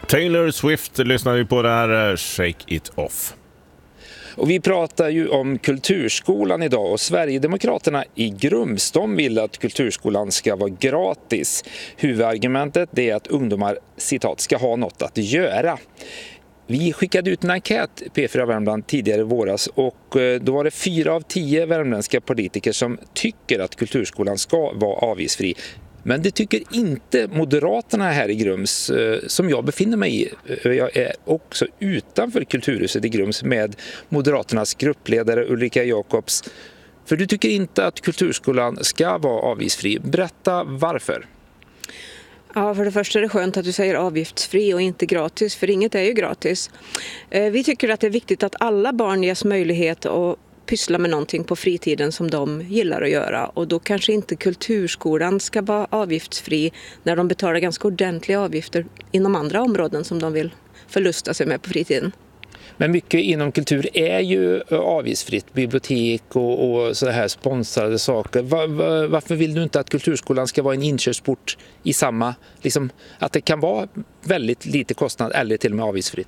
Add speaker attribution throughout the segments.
Speaker 1: Taylor Swift lyssnar vi på där, Shake It Off.
Speaker 2: Och vi pratar ju om kulturskolan idag och Sverigedemokraterna i Grums, de vill att kulturskolan ska vara gratis. Huvudargumentet är att ungdomar, citat, ska ha något att göra. Vi skickade ut en enkät, P4 Värmland, tidigare i våras och då var det 4 av 10 värmländska politiker som tycker att kulturskolan ska vara avgiftsfri. Men det tycker inte Moderaterna här i Grums, som jag befinner mig i. Jag är också utanför Kulturhuset i Grums med Moderaternas gruppledare Ulrika Jacobs. För du tycker inte att kulturskolan ska vara avgiftsfri. Berätta varför.
Speaker 3: Ja, för det första är det skönt att du säger avgiftsfri och inte gratis, för inget är ju gratis. Vi tycker att det är viktigt att alla barn ges möjlighet att pyssla med någonting på fritiden som de gillar att göra. Och då kanske inte kulturskolan ska vara avgiftsfri när de betalar ganska ordentliga avgifter inom andra områden som de vill förlusta sig med på fritiden.
Speaker 2: Men mycket inom kultur är ju avgiftsfritt, bibliotek och så här sponsrade saker. Varför vill du inte att kulturskolan ska vara en inkörsport i samma, liksom, att det kan vara väldigt lite kostnad eller till och med avgiftsfritt?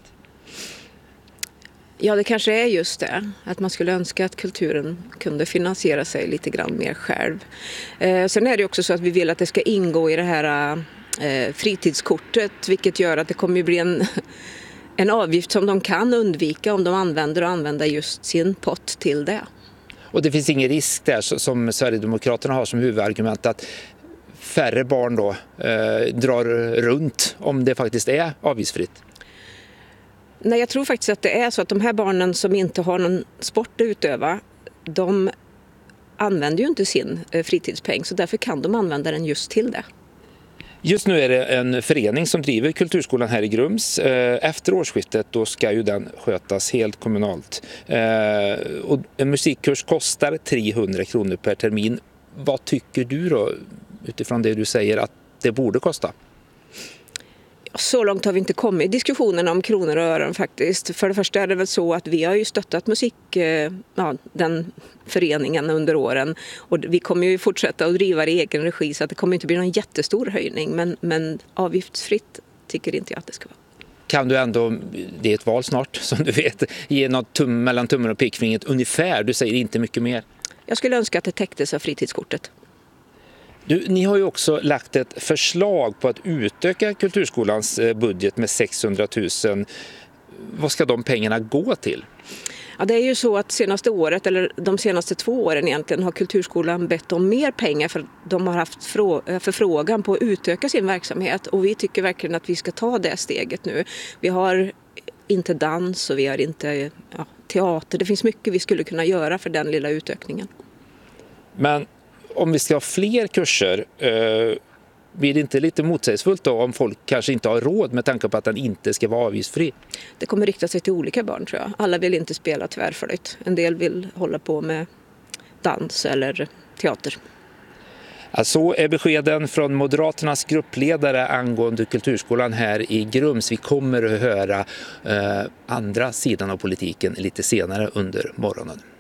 Speaker 3: Ja, det kanske är just det. Att man skulle önska att kulturen kunde finansiera sig lite grann mer själv. Sen är det också så att vi vill att det ska ingå i det här fritidskortet, vilket gör att det kommer att bli en avgift som de kan undvika om de använder just sin pott till det.
Speaker 2: Och det finns ingen risk där som Sverigedemokraterna har som huvudargument att färre barn då drar runt om det faktiskt är avgiftsfritt?
Speaker 3: Nej, jag tror faktiskt att det är så att de här barnen som inte har någon sport att utöva, de använder ju inte sin fritidspeng, så därför kan de använda den just till det.
Speaker 2: Just nu är det en förening som driver kulturskolan här i Grums. Efter årsskiftet då ska ju den skötas helt kommunalt. Och en musikkurs kostar 300 kronor per termin. Vad tycker du då utifrån det du säger att det borde kosta?
Speaker 3: Så långt har vi inte kommit i diskussionerna om kronor och ören faktiskt. För det första är det väl så att vi har ju stöttat den föreningen under åren. Och vi kommer ju fortsätta att driva det i egen regi, så att det kommer inte bli någon jättestor höjning. Men avgiftsfritt tycker inte jag att det ska vara.
Speaker 2: Kan du ändå, det är ett val snart som du vet, ge något mellan tummen och pekfingret ungefär? Du säger inte mycket mer.
Speaker 3: Jag skulle önska att det täcktes av fritidskortet.
Speaker 2: Ni har ju också lagt ett förslag på att utöka kulturskolans budget med 600 000. Vad ska de pengarna gå till?
Speaker 3: Ja, det är ju så att senaste året, eller de senaste 2 åren egentligen, har kulturskolan bett om mer pengar för de har haft förfrågan på att utöka sin verksamhet. Och vi tycker verkligen att vi ska ta det steget nu. Vi har inte dans och vi har inte teater. Det finns mycket vi skulle kunna göra för den lilla utökningen. Men om vi ska ha fler kurser, blir det inte lite motsägelsefullt då om folk kanske inte har råd med tanke på att den inte ska vara avgiftsfri? Det kommer rikta sig till olika barn, tror jag. Alla vill inte spela tvärflöjt. En del vill hålla på med dans eller teater. Så är beskeden från Moderaternas gruppledare angående kulturskolan här i Grums. Vi kommer att höra andra sidan av politiken lite senare under morgonen.